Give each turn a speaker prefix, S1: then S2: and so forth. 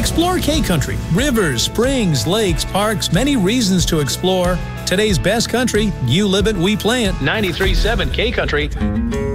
S1: Explore K-Country. Rivers, springs, lakes, parks, many reasons to explore. Today's best country, you live it, we play it. 93.7 K-Country.